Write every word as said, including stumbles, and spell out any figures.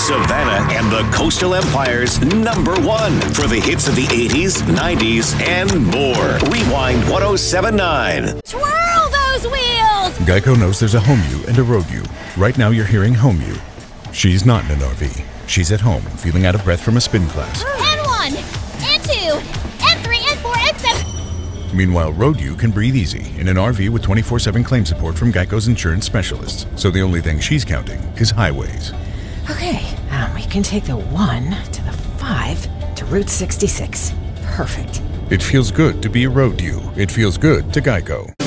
Savannah and the Coastal Empire's number one for the hits of the eighties, nineties, and more. Rewind one oh seven point nine. Twirl those wheels! Geico knows there's a home you and a road you. Right now you're hearing home you. She's not in an R V. She's at home, feeling out of breath from a spin class. And one, and two, and three, and four, and seven. Meanwhile, road you can breathe easy in an R V with twenty-four seven claim support from Geico's insurance specialists. So the only thing she's counting is highways. Okay, um, we can take the one to the five to Route sixty-six. Perfect. It feels good to be a road you. It feels good to Geico.